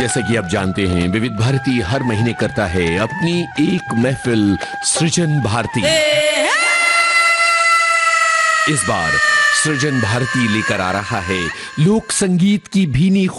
जैसे कि आप जानते हैं, विविध भारती हर महीने करता है अपनी एक महफिल सृजन भारती। इस बार सृजन भारती लेकर आ रहा है लोक संगीत की भीनी